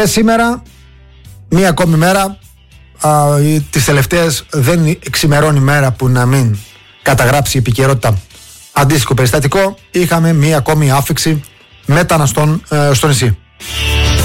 Και σήμερα, μία ακόμη μέρα, τις τελευταίες δεν ξημερώνει μέρα που να μην καταγράψει η επικαιρότητα αντίστοιχο περιστατικό. Είχαμε μία ακόμη άφιξη μεταναστών στο νησί.